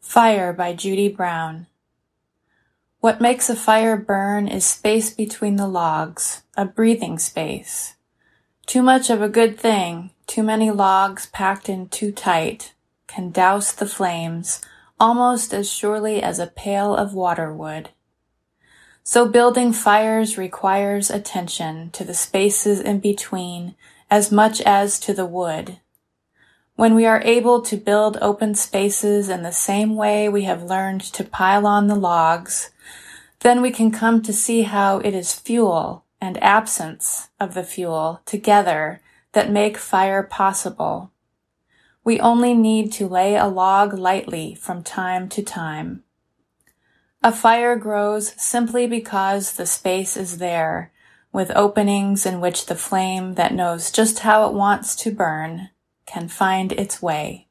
Fire by Judy Brown. What makes a fire burn is space between the logs, a breathing space. Too much of a good thing, too many logs packed in too tight, can douse the flames almost as surely as a pail of water would. So building fires requires attention to the spaces in between as much as to the wood. When we are able to build open spaces in the same way we have learned to pile on the logs, then we can come to see how it is fuel and absence of the fuel together that make fire possible. We only need to lay a log lightly from time to time. A fire grows simply because the space is there, with openings in which the flame that knows just how it wants to burn can find its way.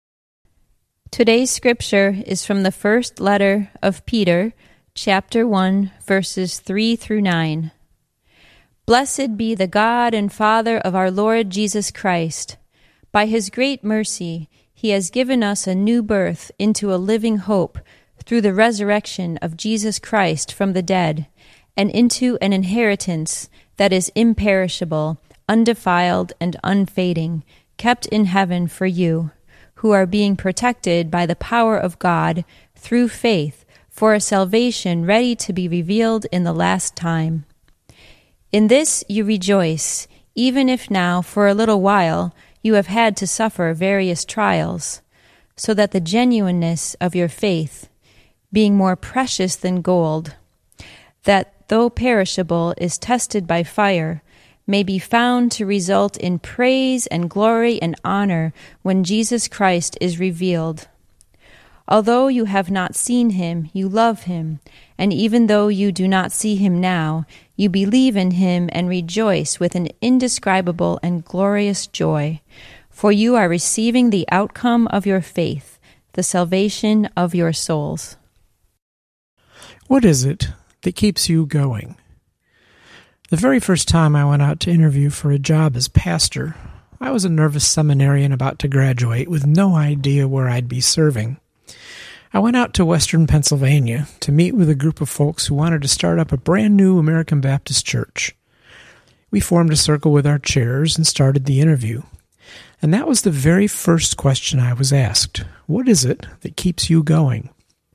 Today's scripture is from the first letter of Peter, chapter 1, verses 3 through 9. Blessed be the God and Father of our Lord Jesus Christ. By his great mercy, he has given us a new birth into a living hope through the resurrection of Jesus Christ from the dead, and into an inheritance that is imperishable, undefiled, and unfading, kept in heaven for you, who are being protected by the power of God through faith for a salvation ready to be revealed in the last time. In this you rejoice, even if now for a little while you have had to suffer various trials, so that the genuineness of your faith, being more precious than gold, that though perishable is tested by fire, may be found to result in praise and glory and honor when Jesus Christ is revealed. Although you have not seen him, you love him, and even though you do not see him now, you believe in him and rejoice with an indescribable and glorious joy, for you are receiving the outcome of your faith, the salvation of your souls. What is it that keeps you going? The very first time I went out to interview for a job as pastor, I was a nervous seminarian about to graduate with no idea where I'd be serving. I went out to Western Pennsylvania to meet with a group of folks who wanted to start up a brand new American Baptist church. We formed a circle with our chairs and started the interview. And that was the very first question I was asked. What is it that keeps you going?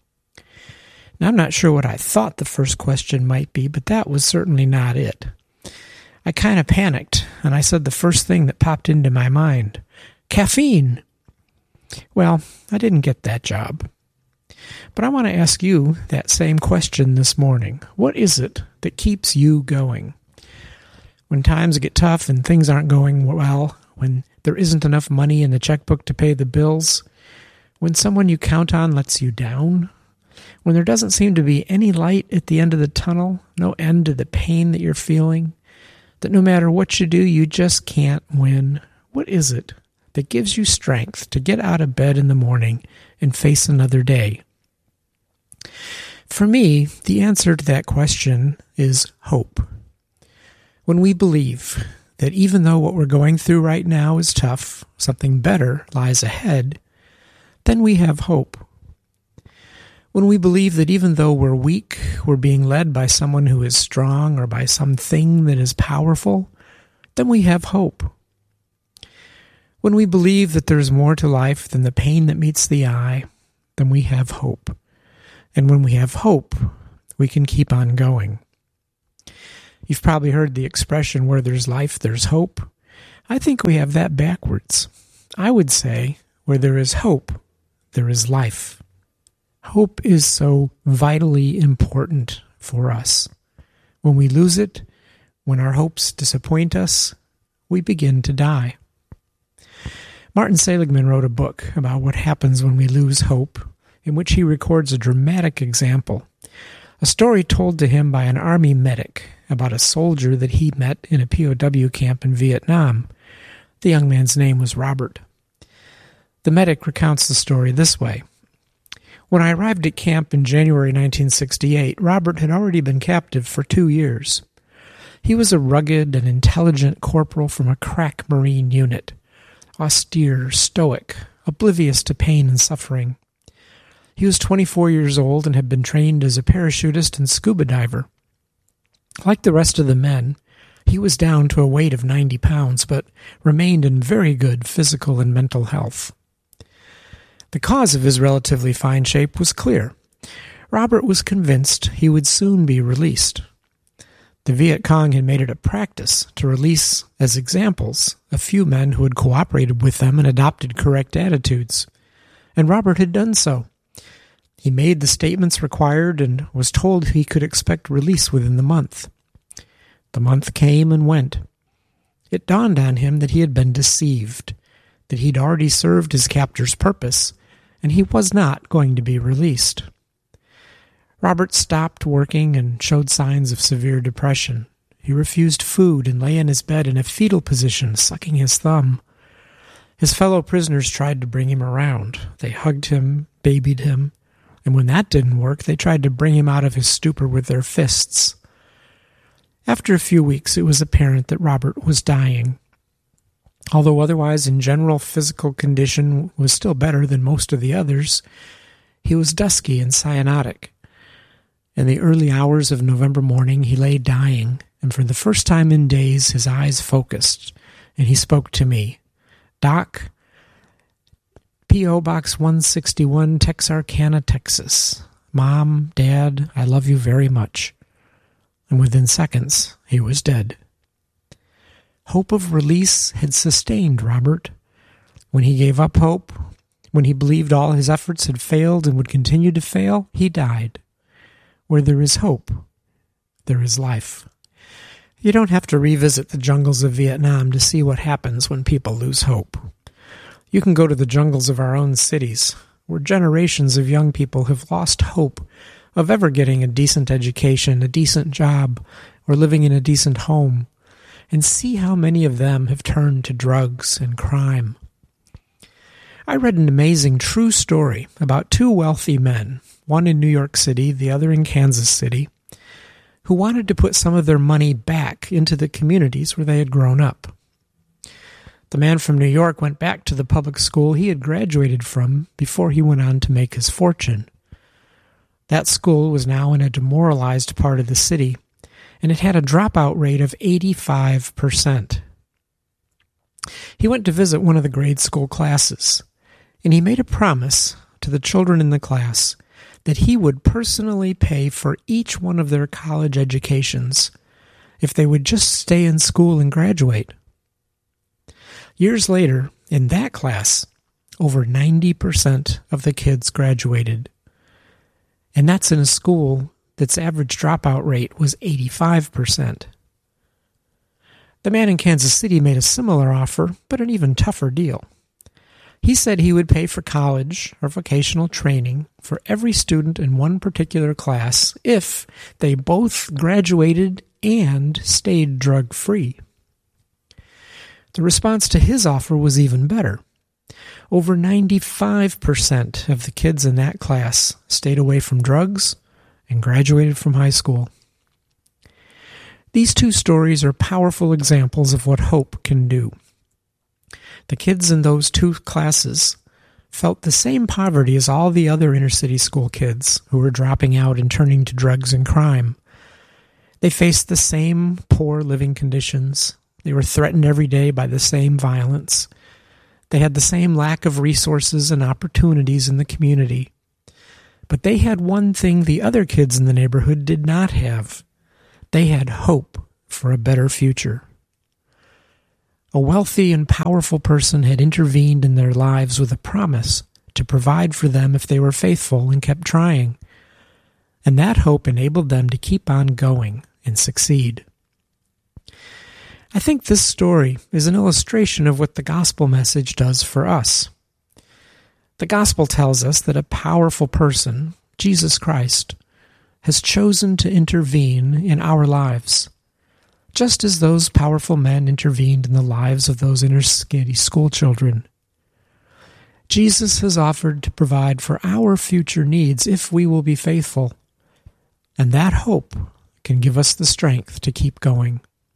Now, I'm not sure what I thought the first question might be, but that was certainly not it. I kind of panicked, and I said the first thing that popped into my mind, caffeine. Well, I didn't get that job. But I want to ask you that same question this morning. What is it that keeps you going? When times get tough and things aren't going well, when there isn't enough money in the checkbook to pay the bills, when someone you count on lets you down, when there doesn't seem to be any light at the end of the tunnel, no end to the pain that you're feeling, that no matter what you do, you just can't win, what is it that gives you strength to get out of bed in the morning and face another day? For me, the answer to that question is hope. When we believe that even though what we're going through right now is tough, something better lies ahead, then we have hope. When we believe that even though we're weak, we're being led by someone who is strong or by something that is powerful, then we have hope. When we believe that there's more to life than the pain that meets the eye, then we have hope. And when we have hope, we can keep on going. You've probably heard the expression, where there's life, there's hope. I think we have that backwards. I would say, where there is hope, there is life. Hope is so vitally important for us. When we lose it, when our hopes disappoint us, we begin to die. Martin Seligman wrote a book about what happens when we lose hope, in which he records a dramatic example, a story told to him by an army medic about a soldier that he met in a POW camp in Vietnam. The young man's name was Robert. The medic recounts the story this way. When I arrived at camp in January 1968, Robert had already been captive for 2 years. He was a rugged and intelligent corporal from a crack Marine unit, austere, stoic, oblivious to pain and suffering. He He was 24 years old and had been trained as a parachutist and scuba diver. Like the rest of the men, he was down to a weight of 90 pounds, but remained in very good physical and mental health. The cause of his relatively fine shape was clear. Robert was convinced he would soon be released. The Viet Cong had made it a practice to release as examples a few men who had cooperated with them and adopted correct attitudes, and Robert had done so. He made the statements required and was told he could expect release within the month. The month came and went. It dawned on him that he had been deceived, that he'd already served his captor's purpose, and he was not going to be released. Robert stopped working and showed signs of severe depression. He refused food and lay in his bed in a fetal position, sucking his thumb. His fellow prisoners tried to bring him around. They hugged him, babied him, and when that didn't work, they tried to bring him out of his stupor with their fists. After a few weeks, it was apparent that Robert was dying. Although otherwise in general physical condition was still better than most of the others, he was dusky and cyanotic. In the early hours of November morning, he lay dying, and for the first time in days, his eyes focused, and he spoke to me. "Doc, P.O. Box 161, Texarkana, Texas. Mom, Dad, I love you very much." And within seconds, he was dead. Hope of release had sustained Robert. When he gave up hope, when he believed all his efforts had failed and would continue to fail, he died. Where there is hope, there is life. You don't have to revisit the jungles of Vietnam to see what happens when people lose hope. You can go to the jungles of our own cities, where generations of young people have lost hope of ever getting a decent education, a decent job, or living in a decent home, and see how many of them have turned to drugs and crime. I read an amazing true story about two wealthy men, one in New York City, the other in Kansas City, who wanted to put some of their money back into the communities where they had grown up. The man from New York went back to the public school he had graduated from before he went on to make his fortune. That school was now in a demoralized part of the city, and it had a dropout rate of 85%. He went to visit one of the grade school classes, and he made a promise to the children in the class that he would personally pay for each one of their college educations if they would just stay in school and graduate. Years later, in that class, over 90% of the kids graduated. And that's in a school that's average dropout rate was 85%. The man in Kansas City made a similar offer, but an even tougher deal. He said he would pay for college or vocational training for every student in one particular class if they both graduated and stayed drug-free. The response to his offer was even better. Over 95% of the kids in that class stayed away from drugs and graduated from high school. These two stories are powerful examples of what hope can do. The kids in those two classes felt the same poverty as all the other inner-city school kids who were dropping out and turning to drugs and crime. They faced the same poor living conditions. They were threatened every day by the same violence. They had the same lack of resources and opportunities in the community. But they had one thing the other kids in the neighborhood did not have. They had hope for a better future. A wealthy and powerful person had intervened in their lives with a promise to provide for them if they were faithful and kept trying. And that hope enabled them to keep on going and succeed. I think this story is an illustration of what the gospel message does for us. The gospel tells us that a powerful person, Jesus Christ, has chosen to intervene in our lives, just as those powerful men intervened in the lives of those inner-city school children. Jesus has offered to provide for our future needs if we will be faithful, and that hope can give us the strength to keep going.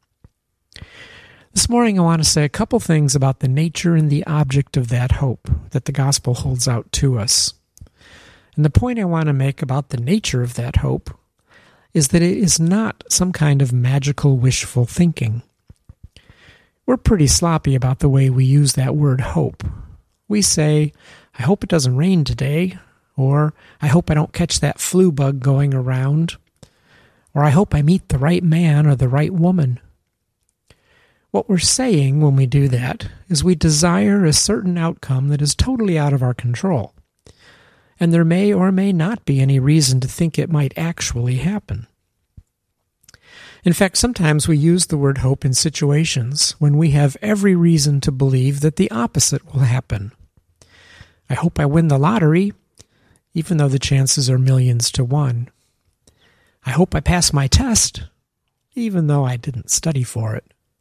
This morning I want to say a couple things about the nature and the object of that hope that the gospel holds out to us. And the point I want to make about the nature of that hope is that it is not some kind of magical wishful thinking. We're pretty sloppy about the way we use that word hope. We say, I hope it doesn't rain today, or I hope I don't catch that flu bug going around, or I hope I meet the right man or the right woman. What we're saying when we do that is we desire a certain outcome that is totally out of our control, and there may or may not be any reason to think it might actually happen. In fact, sometimes we use the word hope in situations when we have every reason to believe that the opposite will happen. I hope I win the lottery, even though the chances are millions to 1. I hope I pass my test, even though I didn't study for it.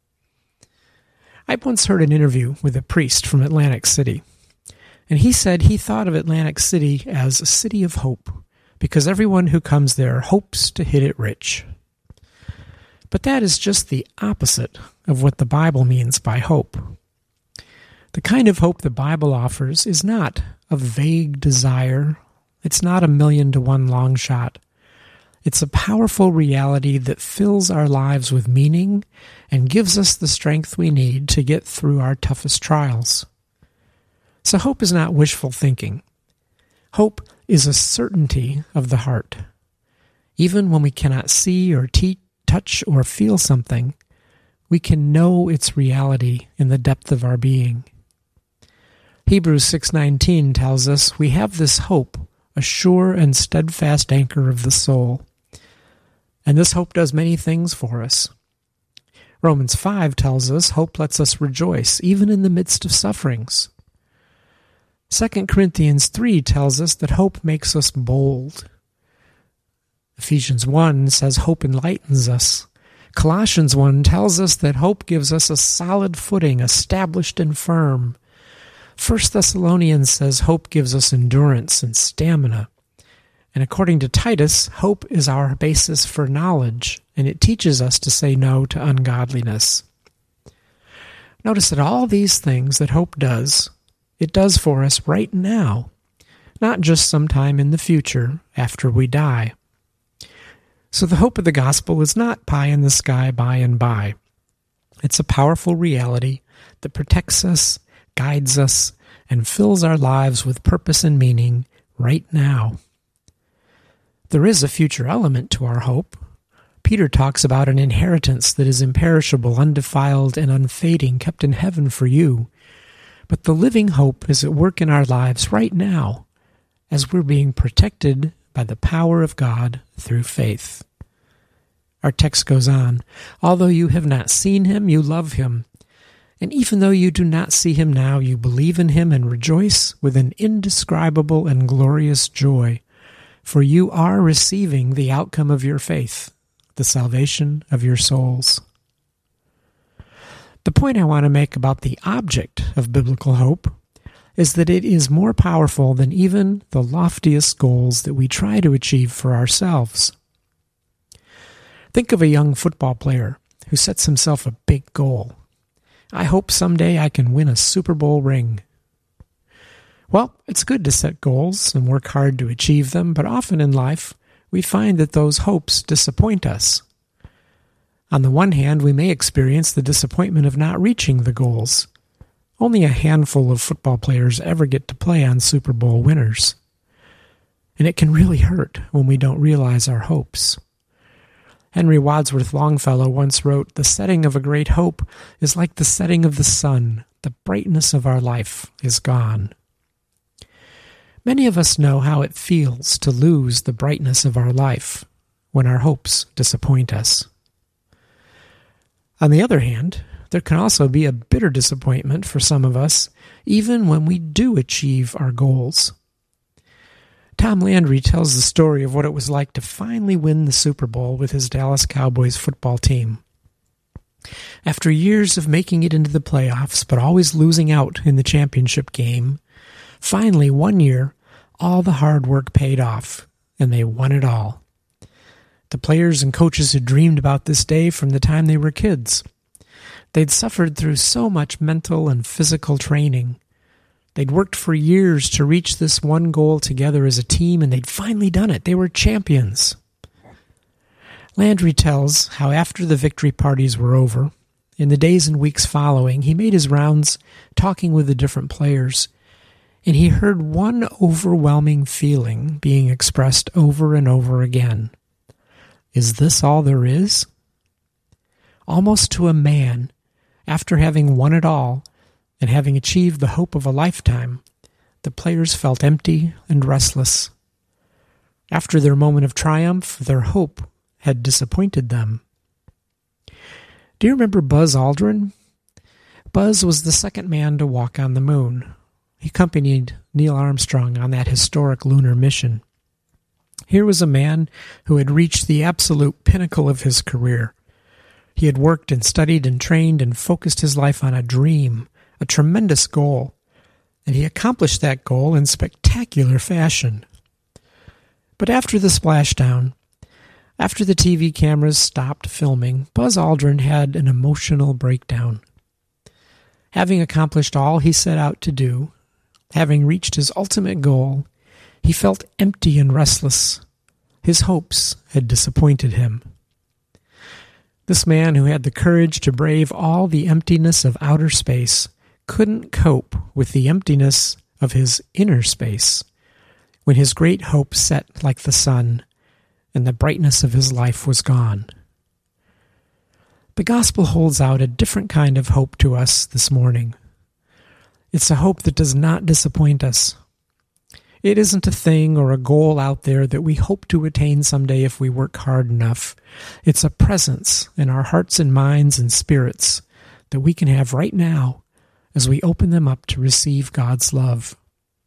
I once heard an interview with a priest from Atlantic City, and he said he thought of Atlantic City as a city of hope because everyone who comes there hopes to hit it rich. But that is just the opposite of what the Bible means by hope. The kind of hope the Bible offers is not a vague desire. It's not a 1,000,000 to 1 long shot. It's a powerful reality that fills our lives with meaning and gives us the strength we need to get through our toughest trials. So hope is not wishful thinking. Hope is a certainty of the heart. Even when we cannot see or touch or feel something, we can know its reality in the depth of our being. Hebrews 6:19 tells us we have this hope, a sure and steadfast anchor of the soul. And this hope does many things for us. Romans 5 tells us hope lets us rejoice, even in the midst of sufferings. 2 Corinthians 3 tells us that hope makes us bold. Ephesians 1 says hope enlightens us. Colossians 1 tells us that hope gives us a solid footing, established and firm. 1 Thessalonians says hope gives us endurance and stamina. And according to Titus, hope is our basis for knowledge, and it teaches us to say no to ungodliness. Notice that all these things that hope does, it does for us right now, not just sometime in the future after we die. So the hope of the gospel is not pie in the sky by and by. It's a powerful reality that protects us, guides us, and fills our lives with purpose and meaning right now. There is a future element to our hope. Peter talks about an inheritance that is imperishable, undefiled, and unfading, kept in heaven for you. But the living hope is at work in our lives right now, as we're being protected by the power of God through faith. Our text goes on, although you have not seen him, you love him. And even though you do not see him now, you believe in him and rejoice with an indescribable and glorious joy, for you are receiving the outcome of your faith, the salvation of your souls. The point I want to make about the object of biblical hope is that it is more powerful than even the loftiest goals that we try to achieve for ourselves. Think of a young football player who sets himself a big goal. I hope someday I can win a Super Bowl ring. Well, it's good to set goals and work hard to achieve them, but often in life, we find that those hopes disappoint us. On the one hand, we may experience the disappointment of not reaching the goals. Only a handful of football players ever get to play on Super Bowl winners. And it can really hurt when we don't realize our hopes. Henry Wadsworth Longfellow once wrote, "The setting of a great hope is like the setting of the sun. The brightness of our life is gone." Many of us know how it feels to lose the brightness of our life when our hopes disappoint us. On the other hand, there can also be a bitter disappointment for some of us, even when we do achieve our goals. Tom Landry tells the story of what it was like to finally win the Super Bowl with his Dallas Cowboys football team. After years of making it into the playoffs, but always losing out in the championship game, finally one year, all the hard work paid off, and they won it all. The players and coaches had dreamed about this day from the time they were kids. They'd suffered through so much mental and physical training. They'd worked for years to reach this one goal together as a team, and they'd finally done it. They were champions. Landry tells how after the victory parties were over, in the days and weeks following, he made his rounds talking with the different players, and he heard one overwhelming feeling being expressed over and over again. Is this all there is? Almost to a man, after having won it all and having achieved the hope of a lifetime, the players felt empty and restless. After their moment of triumph, their hope had disappointed them. Do you remember Buzz Aldrin? Buzz was the second man to walk on the moon. He accompanied Neil Armstrong on that historic lunar mission. Here was a man who had reached the absolute pinnacle of his career. He had worked and studied and trained and focused his life on a dream, a tremendous goal, and he accomplished that goal in spectacular fashion. But after the splashdown, after the TV cameras stopped filming, Buzz Aldrin had an emotional breakdown. Having accomplished all he set out to do, having reached his ultimate goal, he felt empty and restless. His hopes had disappointed him. This man who had the courage to brave all the emptiness of outer space couldn't cope with the emptiness of his inner space when his great hope set like the sun and the brightness of his life was gone. The gospel holds out a different kind of hope to us this morning. It's a hope that does not disappoint us. It isn't a thing or a goal out there that we hope to attain someday if we work hard enough. It's a presence in our hearts and minds and spirits that we can have right now as we open them up to receive God's love.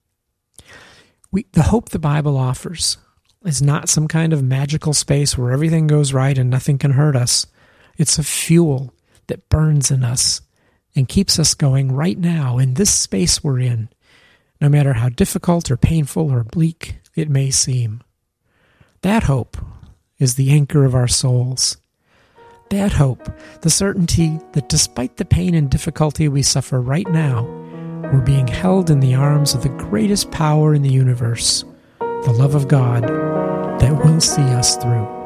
The hope the Bible offers is not some kind of magical space where everything goes right and nothing can hurt us. It's a fuel that burns in us and keeps us going right now in this space we're in, no matter how difficult or painful or bleak it may seem. That hope is the anchor of our souls. That hope, the certainty that despite the pain and difficulty we suffer right now, we're being held in the arms of the greatest power in the universe, the love of God that will see us through.